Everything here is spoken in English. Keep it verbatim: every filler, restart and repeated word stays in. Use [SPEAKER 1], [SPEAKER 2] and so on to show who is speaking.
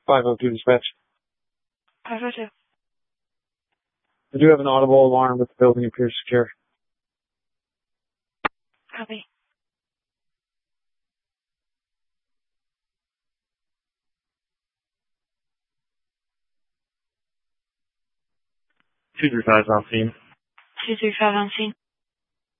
[SPEAKER 1] five oh two dispatch.
[SPEAKER 2] five oh two.
[SPEAKER 1] I do have an audible alarm, but the building appears secure.
[SPEAKER 2] Copy.
[SPEAKER 1] two three five on scene.
[SPEAKER 2] two three five on scene.